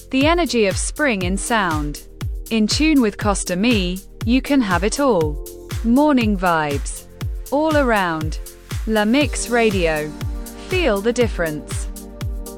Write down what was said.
The energy of spring in sound. In tune with Costa Me, you can have it all. Morning vibes. All around. La Mix Radio. Feel the difference.